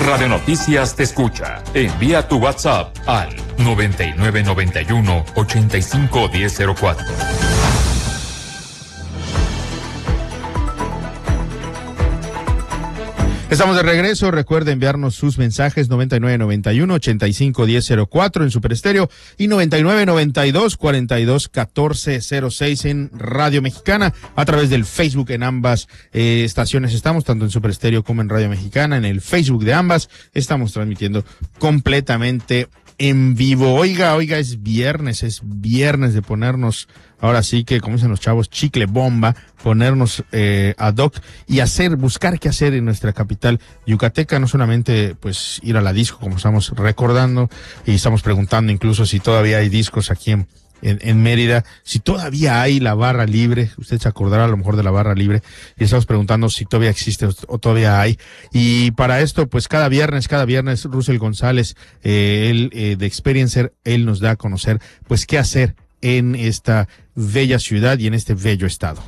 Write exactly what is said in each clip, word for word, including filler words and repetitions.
Radio Noticias te escucha. Envía tu WhatsApp al noventa y nueve noventa y uno, ochenta y cinco, diez cero cuatro. Estamos de regreso. Recuerde enviarnos sus mensajes noventa y nueve noventa y uno, ochenta y cinco, diez cero cuatro en Super Estéreo y noventa y nueve noventa y dos, cuarenta y dos, catorce cero seis en Radio Mexicana, a través del Facebook. En ambas eh, estaciones estamos, tanto en Super Estéreo como en Radio Mexicana. En el Facebook de ambas estamos transmitiendo completamente en vivo. Oiga, oiga, es viernes, es viernes de ponernos, ahora sí que, como dicen los chavos, chicle bomba, ponernos eh, ad hoc y hacer, buscar qué hacer en nuestra capital yucateca, no solamente pues ir a la disco, como estamos recordando, y estamos preguntando incluso si todavía hay discos aquí en En, en Mérida, si todavía hay la barra libre. Usted se acordará a lo mejor de la barra libre, y estamos preguntando si todavía existe o, o todavía hay. Y para esto, pues cada viernes, cada viernes, Russell González, eh, él, eh, de Experiencer, él nos da a conocer, pues qué hacer en esta bella ciudad y en este bello estado.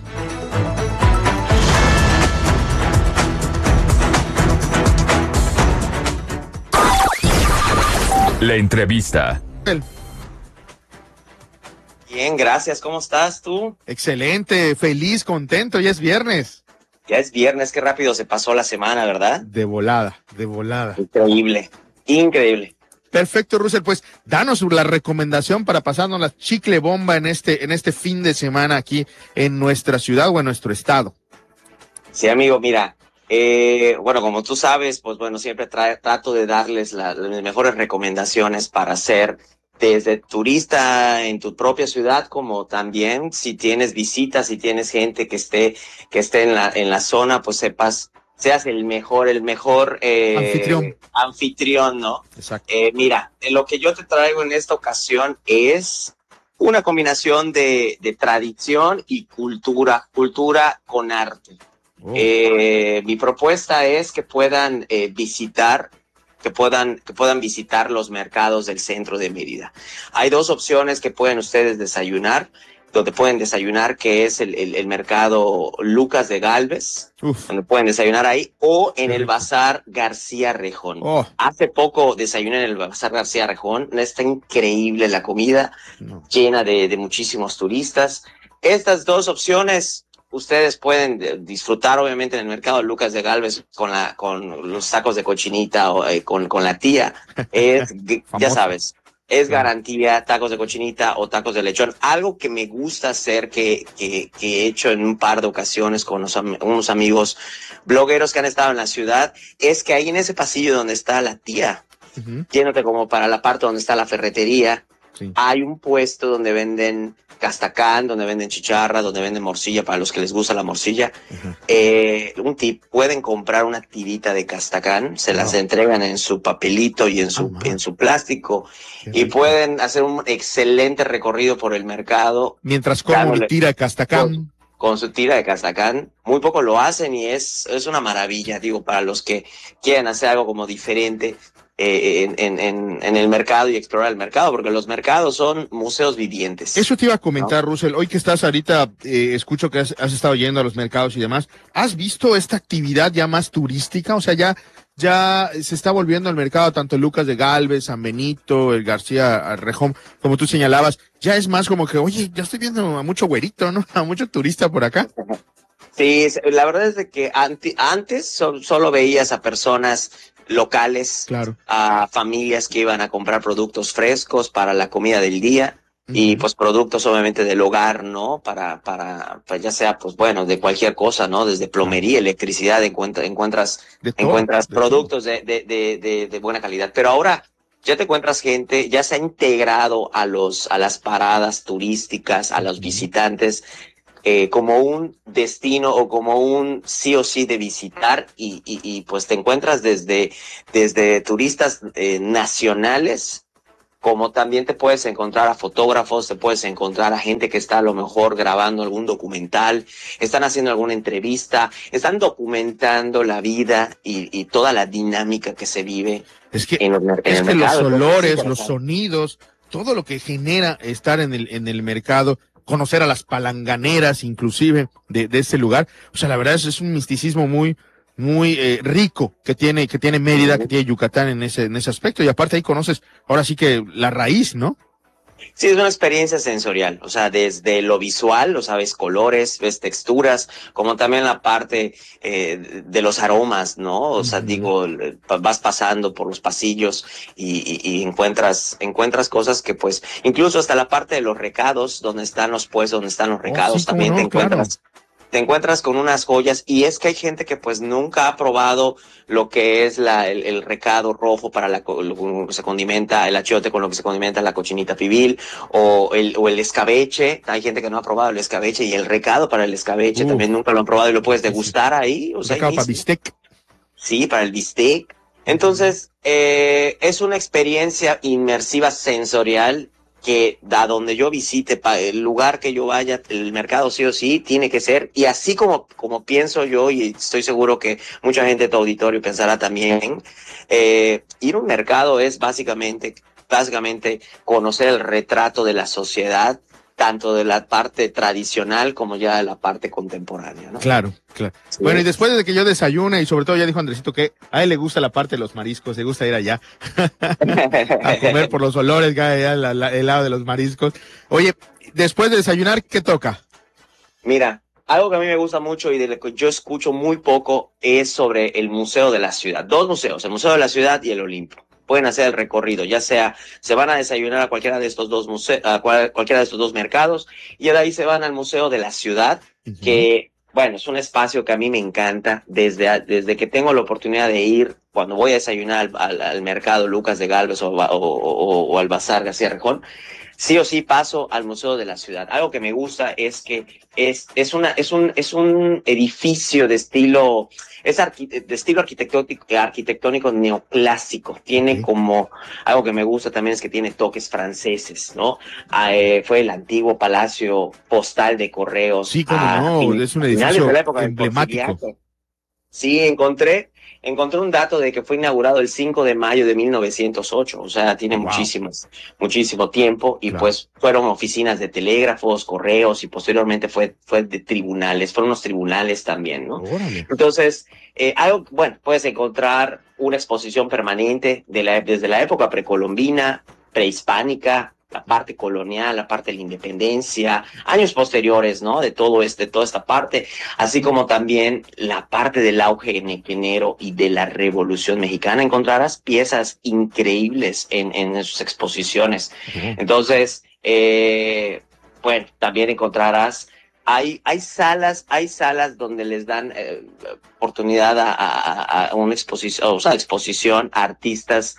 La entrevista. El Bien, gracias. ¿Cómo estás tú? Excelente, feliz, contento, ya es viernes. Ya es viernes, qué rápido se pasó la semana, ¿verdad? De volada, de volada. Increíble, increíble. Perfecto, Russell, pues danos la recomendación para pasarnos la chicle bomba en este, en este fin de semana aquí en nuestra ciudad o en nuestro estado. Sí, amigo, mira, eh, bueno, como tú sabes, pues bueno, siempre tra- trato de darles la, las mejores recomendaciones para hacer, desde turista en tu propia ciudad, como también si tienes visitas, si tienes gente que esté, que esté en la, en la zona, pues sepas, seas el mejor, el mejor eh, Anfitrión. anfitrión, ¿no? Exacto. Eh, mira, lo que yo te traigo en esta ocasión es una combinación de, de tradición y cultura, cultura con arte. Oh. Eh, mi propuesta es que puedan eh, visitar que puedan, que puedan visitar los mercados del centro de Mérida. Hay dos opciones que pueden ustedes desayunar, donde pueden desayunar, que es el, el, el mercado Lucas de Gálvez, Uf. donde pueden desayunar ahí, o en el Bazar García Rejón. Oh. Hace poco desayuné en el Bazar García Rejón, está increíble la comida, no. llena de, de muchísimos turistas. Estas dos opciones ustedes pueden disfrutar, obviamente, en el mercado Lucas de Gálvez con la con los tacos de cochinita o eh, con, con la tía. Es, ya sabes, es garantía, tacos de cochinita o tacos de lechón. Algo que me gusta hacer, que, que, que he hecho en un par de ocasiones con unos, unos amigos blogueros que han estado en la ciudad, es que ahí en ese pasillo donde está la tía, uh-huh. yéndote como para la parte donde está la ferretería, sí. hay un puesto donde venden castacán, donde venden chicharra, donde venden morcilla, para los que les gusta la morcilla. Uh-huh. Eh, un tip, pueden comprar una tirita de castacán, se las wow. entregan en su papelito y en su, oh, en su plástico, Qué y rico. Pueden hacer un excelente recorrido por el mercado. Mientras como mi tira de castacán. Con, con su tira de castacán, muy poco lo hacen y es, es una maravilla, digo, para los que quieren hacer algo como diferente. Eh, en, en, en el mercado y explorar el mercado, porque los mercados son museos vivientes. Eso te iba a comentar, ¿no? Russell, hoy que estás ahorita, eh, escucho que has, has estado yendo a los mercados y demás, ¿has visto esta actividad ya más turística? O sea, ya, ya se está volviendo al mercado tanto Lucas de Gálvez, San Benito, el García Rejón, como tú señalabas, ya es más como que, oye, ya estoy viendo a mucho güerito, ¿no? A mucho turista por acá. Sí, la verdad es de que antes, antes so, solo veías a personas locales, claro. a familias que iban a comprar productos frescos para la comida del día, uh-huh. y pues productos obviamente del hogar, ¿no? Para, para, pues ya sea, pues bueno, de cualquier cosa, ¿no? Desde plomería, electricidad, encuentras, encuentras, de todo, encuentras de productos de, de, de, de, de buena calidad. Pero ahora ya te encuentras gente, ya se ha integrado a los, a las paradas turísticas, a uh-huh. los visitantes, Eh, como un destino o como un sí o sí de visitar, y, y, y pues te encuentras desde, desde turistas eh, nacionales, como también te puedes encontrar a fotógrafos, te puedes encontrar a gente que está a lo mejor grabando algún documental, están haciendo alguna entrevista, están documentando la vida y, y toda la dinámica que se vive. Es que, en, en es el que mercado. Los olores, los sonidos, todo lo que genera estar en el, en el mercado, conocer a las palanganeras inclusive de, de este lugar, o sea, la verdad es, es un misticismo muy, muy eh, rico que tiene, que tiene Mérida, que tiene Yucatán en ese, en ese aspecto. Y aparte ahí conoces, ahora sí que la raíz, ¿no? Sí, es una experiencia sensorial, o sea, desde lo visual, o sea, ves colores, ves texturas, como también la parte eh, de los aromas, ¿no? O sea, uh-huh. digo, vas pasando por los pasillos y, y, y encuentras, encuentras cosas que pues, incluso hasta la parte de los recados, donde están los puestos, donde están los recados, oh, sí, también no, te encuentras. Claro. Te encuentras con unas joyas y es que hay gente que pues nunca ha probado lo que es la, el, el recado rojo para la, lo que se condimenta, el achiote con lo que se condimenta la cochinita pibil o el, o el escabeche. Hay gente que no ha probado el escabeche y el recado para el escabeche uh, también nunca lo han probado y lo puedes degustar ahí. O sea, recado para bistec. Sí, para el bistec. Entonces, eh, es una experiencia inmersiva sensorial que da donde yo visite, pa, el lugar que yo vaya, el mercado sí o sí tiene que ser, y así como, como pienso yo, y estoy seguro que mucha gente de tu auditorio pensará también, eh, ir a un mercado es básicamente, básicamente conocer el retrato de la sociedad, tanto de la parte tradicional como ya de la parte contemporánea, ¿no? Claro, claro. Sí. Bueno, y después de que yo desayune, y sobre todo ya dijo Andresito que a él le gusta la parte de los mariscos, le gusta ir allá a comer por los olores que hay allá, la, la, el lado de los mariscos. Oye, después de desayunar, ¿qué toca? Mira, algo que a mí me gusta mucho y de lo que yo escucho muy poco es sobre el Museo de la Ciudad. Dos museos, el Museo de la Ciudad y el Olimpo. Pueden hacer el recorrido, ya sea se van a desayunar a cualquiera de estos dos museos, a cual, cualquiera de estos dos mercados, y de ahí se van al Museo de la Ciudad, uh-huh. que, bueno, es un espacio que a mí me encanta, desde, desde que tengo la oportunidad de ir, cuando voy a desayunar al, al, al mercado Lucas de Gálvez o, o, o, o al Bazar García Rejón, sí o sí paso al Museo de la Ciudad. Algo que me gusta es que es, es, una, es, un, es un edificio de estilo... Es arqui- de estilo arquitectónico, arquitectónico neoclásico. Tiene okay. como, algo que me gusta también es que tiene toques franceses, ¿no? Eh, fue el antiguo palacio postal de correos. Sí, como no, fin, es un edificio de la época emblemático. Sí, encontré, encontré un dato de que fue inaugurado el cinco de mayo de mil novecientos ocho, o sea, tiene wow. muchísimos, muchísimo tiempo, y claro. pues fueron oficinas de telégrafos, correos, y posteriormente fue, fue de tribunales, fueron unos tribunales también, ¿no? Órale. Entonces, eh, algo, bueno, puedes encontrar una exposición permanente de la, desde la época precolombina, prehispánica, la parte colonial, la parte de la independencia, años posteriores, ¿no? De todo este, toda esta parte, así como también la parte del auge nequenero y de la Revolución Mexicana. Encontrarás piezas increíbles en, en sus exposiciones. Uh-huh. Entonces, eh, bueno, también encontrarás Hay, hay salas, hay salas donde les dan eh, oportunidad a, a, a una exposición, o sea, exposición a artistas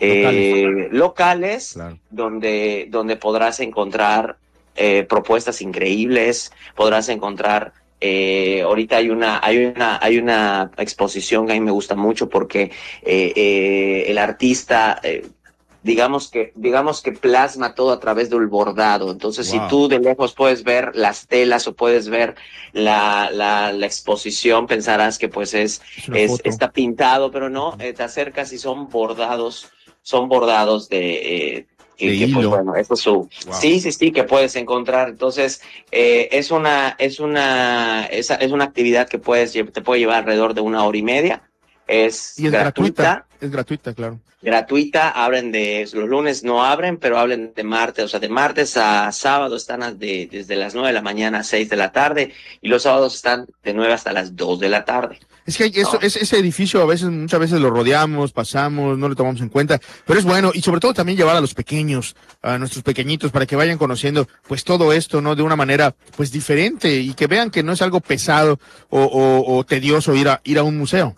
eh, locales, locales claro. donde, donde podrás encontrar eh, propuestas increíbles, podrás encontrar eh, ahorita hay una, hay una, hay una exposición que a mí me gusta mucho porque eh, eh, el artista eh, digamos que, digamos que plasma todo a través del bordado. Entonces, wow. si tú de lejos puedes ver las telas o puedes ver la, la, la exposición, pensarás que pues es, es, es está pintado, pero no, eh, te acercas y son bordados, son bordados de, eh, que, de que hilo. Pues bueno, eso es su, wow. sí, sí, sí, que puedes encontrar. Entonces, eh, es una, es una, es, es una actividad que puedes, te puede llevar alrededor de una hora y media. Es, y es gratuita. gratuita. Es gratuita, claro. Gratuita, abren de, los lunes no abren, pero abren de martes, o sea, de martes a sábado están de, desde las nueve de la mañana a seis de la tarde, y los sábados están de nueve hasta las dos de la tarde. Es que hay eso, ¿no? ese, ese edificio a veces, muchas veces lo rodeamos, pasamos, no lo tomamos en cuenta, pero es bueno, y sobre todo también llevar a los pequeños, a nuestros pequeñitos, para que vayan conociendo, pues todo esto, ¿no? De una manera, pues diferente, y que vean que no es algo pesado o, o, o tedioso ir a, ir a un museo.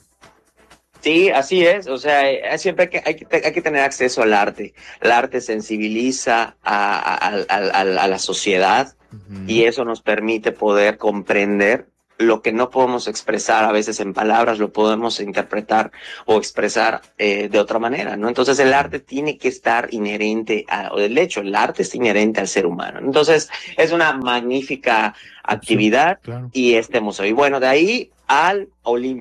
Sí, así es, o sea, siempre hay que, hay que, hay que tener acceso al arte. El arte sensibiliza a, a, a, a, a la sociedad uh-huh. y eso nos permite poder comprender lo que no podemos expresar a veces en palabras, lo podemos interpretar o expresar eh, de otra manera, ¿no? Entonces el arte tiene que estar inherente, a, o de hecho, el arte está inherente al ser humano. Entonces es una magnífica actividad sí, claro. y este museo. Y bueno, de ahí al Olimpo.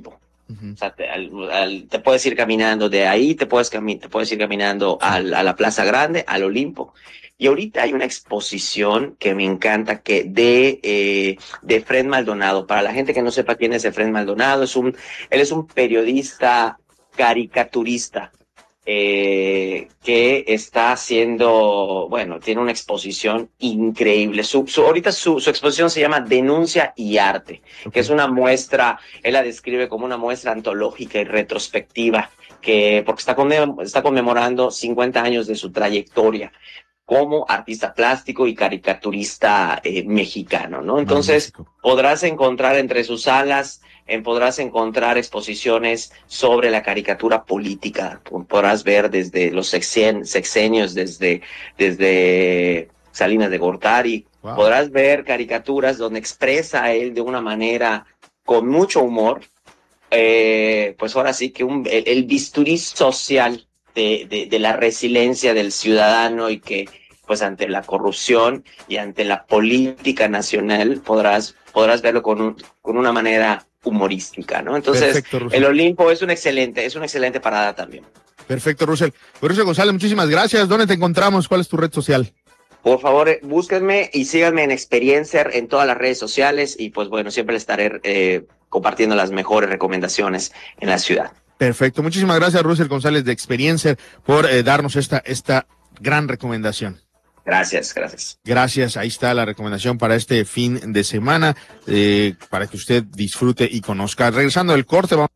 Uh-huh. O sea, te, al, al, te puedes ir caminando de ahí, te puedes, cami- te puedes ir caminando al, a la Plaza Grande, al Olimpo. Y ahorita hay una exposición que me encanta que de, eh, de Fred Maldonado. Para la gente que no sepa quién es Fred Maldonado, es un, él es un periodista caricaturista. Eh, que está haciendo, bueno, tiene una exposición increíble. Su, su, ahorita su, su exposición se llama Denuncia y Arte, okay. que es una muestra, él la describe como una muestra antológica y retrospectiva, que, porque está, conmem- está conmemorando cincuenta años de su trayectoria como artista plástico y caricaturista eh, mexicano, ¿no? Entonces, Magnífico. Podrás encontrar entre sus salas, en, podrás encontrar exposiciones sobre la caricatura política, podrás ver desde los sexen, sexenios, desde, desde Salinas de Gortari, wow. podrás ver caricaturas donde expresa a él de una manera con mucho humor, eh, pues ahora sí que un, el, el bisturí social De, de, de la resiliencia del ciudadano y que pues ante la corrupción y ante la política nacional podrás, podrás verlo con, un, con una manera humorística, ¿no? Entonces, Perfecto, el Olimpo es un excelente, es una excelente parada también. Perfecto, Russell. Russell González, muchísimas gracias. ¿Dónde te encontramos? ¿Cuál es tu red social? Por favor, búsquenme y síganme en Experiencer en todas las redes sociales y pues bueno, siempre les estaré eh, compartiendo las mejores recomendaciones en la ciudad. Perfecto. Muchísimas gracias, Russell González de Experiencer, por eh, darnos esta, esta gran recomendación. Gracias, gracias. Gracias. Ahí está la recomendación para este fin de semana, eh, para que usted disfrute y conozca. Regresando del corte, vamos.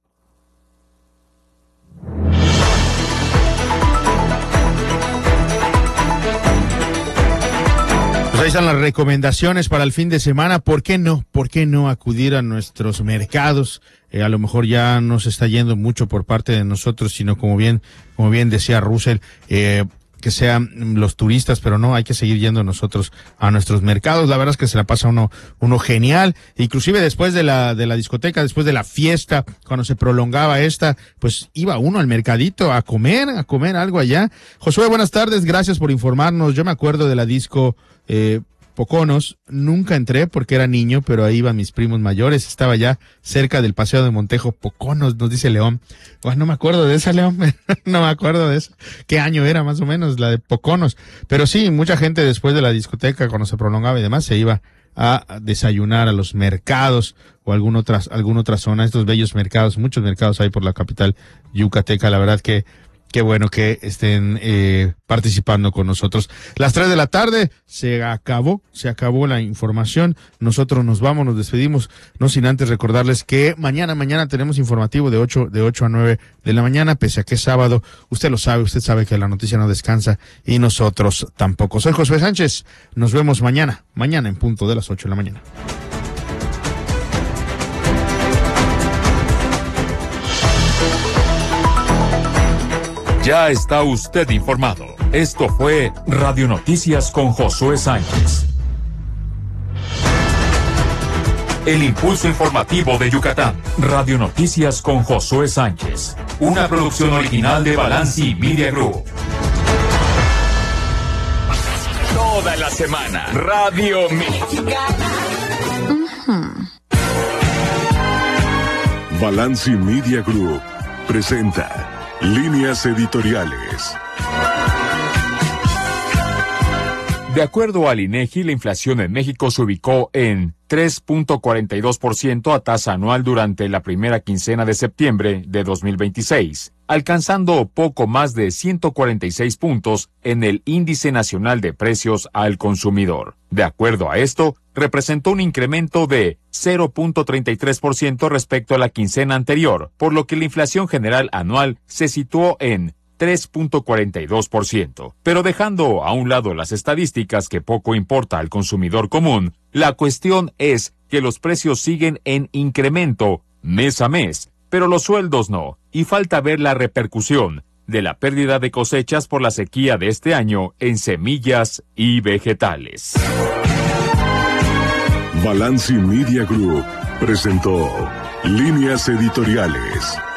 Ahí están las recomendaciones para el fin de semana. ¿Por qué no? ¿Por qué no acudir a nuestros mercados? Eh, a lo mejor ya no se está yendo mucho por parte de nosotros, sino como bien, como bien decía Russell, eh, que sean los turistas, pero no, hay que seguir yendo nosotros a nuestros mercados. La verdad es que se la pasa uno, uno genial. Inclusive después de la, de la discoteca, después de la fiesta, cuando se prolongaba esta, pues iba uno al mercadito a comer, a comer algo allá. Josué, buenas tardes, gracias por informarnos. Yo me acuerdo de la disco, eh, Poconos, nunca entré porque era niño, pero ahí iban mis primos mayores, estaba ya cerca del Paseo de Montejo. Poconos, nos dice León. Bueno, no me acuerdo de esa, León, no me acuerdo de eso. ¿Qué año era más o menos la de Poconos? Pero sí, mucha gente después de la discoteca, cuando se prolongaba y demás, se iba a desayunar a los mercados o alguna otra, alguna otra zona, estos bellos mercados, muchos mercados hay por la capital yucateca. La verdad que qué bueno que estén eh, participando con nosotros. Las tres de la tarde se acabó, se acabó la información. Nosotros nos vamos, nos despedimos, no sin antes recordarles que mañana, mañana tenemos informativo de ocho, de ocho a nueve de la mañana, pese a que es sábado. Usted lo sabe, usted sabe que la noticia no descansa y nosotros tampoco. Soy Josué Sánchez, nos vemos mañana, mañana en punto de las ocho de la mañana. Ya está usted informado. Esto fue Radio Noticias con Josué Sánchez. El impulso informativo de Yucatán. Radio Noticias con Josué Sánchez. Una producción original de Balanci Media Group. Toda la semana, Radio Mexicana. Uh-huh. Balanci Media Group presenta Líneas Editoriales. De acuerdo al INEGI, la inflación en México se ubicó en tres punto cuarenta y dos por ciento a tasa anual durante la primera quincena de septiembre de dos mil veintiséis, alcanzando poco más de ciento cuarenta y seis puntos en el Índice Nacional de Precios al Consumidor. De acuerdo a esto, representó un incremento de cero punto treinta y tres por ciento respecto a la quincena anterior, por lo que la inflación general anual se situó en tres punto cuarenta y dos por ciento. Pero dejando a un lado las estadísticas que poco importa al consumidor común, la cuestión es que los precios siguen en incremento mes a mes, pero los sueldos no, y falta ver la repercusión de la pérdida de cosechas por la sequía de este año en semillas y vegetales. Balanci Media Group presentó Líneas Editoriales.